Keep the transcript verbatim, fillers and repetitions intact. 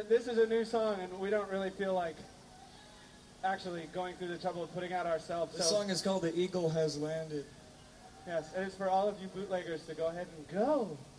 this is a new song, and we don't really feel like actually going through the trouble of putting out ourselves. The so, song is called "The Eagle Has Landed." Yes, and it's for all of you bootleggers to go ahead and go.